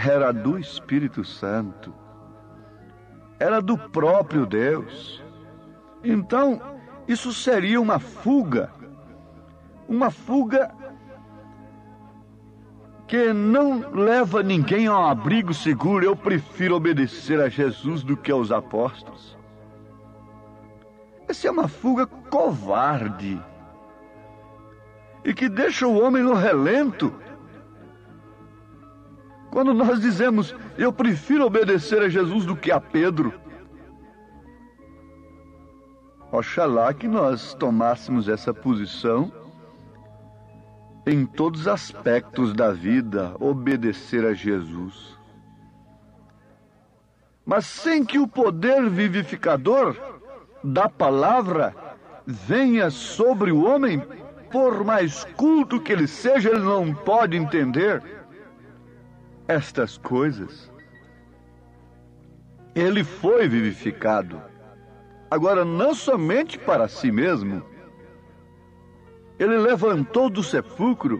era do Espírito Santo, era do próprio Deus. Então, isso seria uma fuga que não leva ninguém a um abrigo seguro. Eu prefiro obedecer a Jesus do que aos apóstolos. Essa é uma fuga covarde e que deixa o homem no relento. Quando nós dizemos, eu prefiro obedecer a Jesus do que a Pedro. Oxalá que nós tomássemos essa posição em todos os aspectos da vida, obedecer a Jesus. Mas sem que o poder vivificador da palavra venha sobre o homem, por mais culto que ele seja, ele não pode entender estas coisas. Ele foi vivificado. Agora, não somente para si mesmo. Ele levantou do sepulcro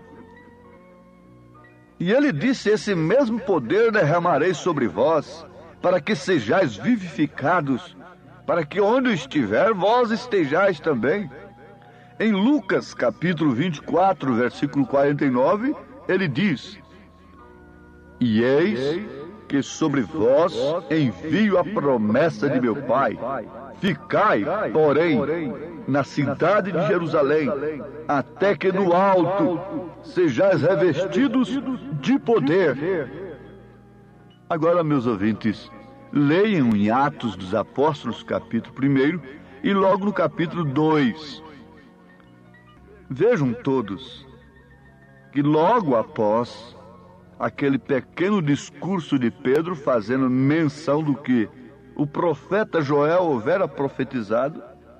e ele disse, esse mesmo poder derramarei sobre vós, para que sejais vivificados, para que onde eu estiver, vós estejais também. Em Lucas, capítulo 24, versículo 49, ele diz, e eis que sobre vós envio a promessa de meu Pai. Ficai, porém, na cidade de Jerusalém, até que no alto sejais revestidos de poder. Agora, meus ouvintes, leiam em Atos dos Apóstolos, capítulo 1, e logo no capítulo 2. Vejam todos que logo após aquele pequeno discurso de Pedro, fazendo menção do que o profeta Joel houvera profetizado,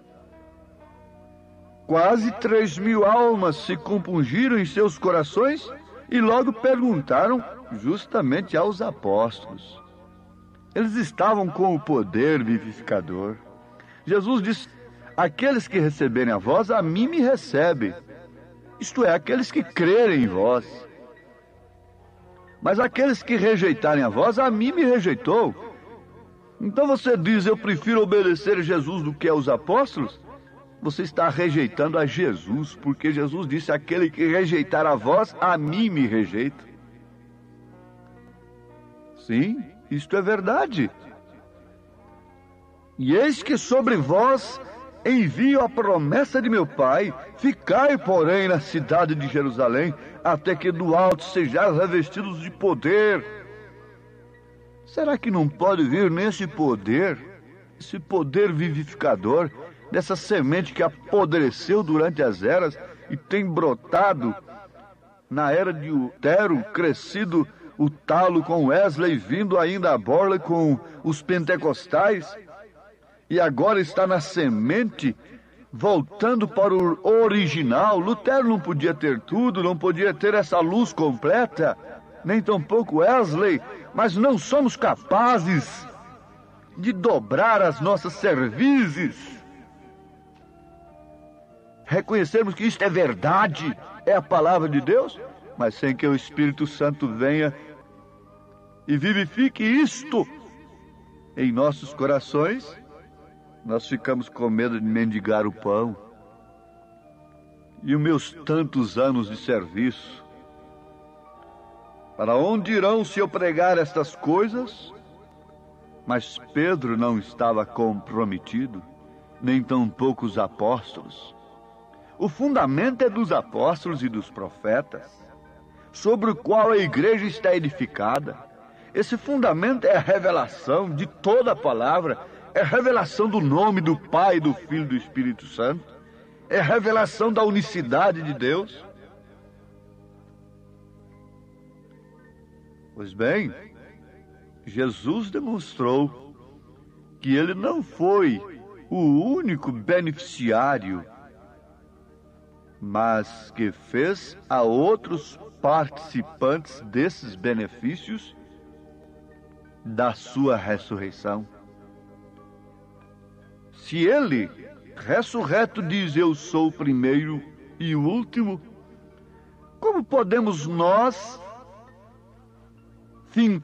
quase 3.000 almas se compungiram em seus corações e logo perguntaram justamente aos apóstolos. Eles estavam com o poder vivificador. Jesus disse, aqueles que receberem a vós, a mim me recebem. Isto é, aqueles que crerem em vós. Mas aqueles que rejeitarem a vós, a mim me rejeitou. Então você diz, eu prefiro obedecer a Jesus do que aos apóstolos? Você está rejeitando a Jesus, porque Jesus disse, aquele que rejeitar a vós, a mim me rejeita. Sim, isto é verdade. E eis que sobre vós envio a promessa de meu Pai, ficai, porém, na cidade de Jerusalém, até que do alto sejais revestidos de poder. Será que não pode vir nesse poder, esse poder vivificador, dessa semente que apodreceu durante as eras e tem brotado na era de Lutero, crescido o talo com Wesley, vindo ainda a borla com os pentecostais, e agora está na semente, voltando para o original. Lutero não podia ter tudo, não podia ter essa luz completa, nem tampouco Wesley, mas não somos capazes de dobrar as nossas cervizes, reconhecermos que isto é verdade, é a palavra de Deus, mas sem que o Espírito Santo venha e vivifique isto em nossos corações, nós ficamos com medo de mendigar o pão. E os meus tantos anos de serviço, para onde irão se eu pregar estas coisas? Mas Pedro não estava comprometido, nem tampouco os apóstolos. O fundamento é dos apóstolos e dos profetas, sobre o qual a igreja está edificada. Esse fundamento é a revelação de toda a palavra, é a revelação do nome do Pai, do Filho e do Espírito Santo, é a revelação da unicidade de Deus. Pois bem, Jesus demonstrou que ele não foi o único beneficiário, mas que fez a outros participantes desses benefícios da sua ressurreição. Se ele, ressurreto, diz, eu sou o primeiro e o último, como podemos nós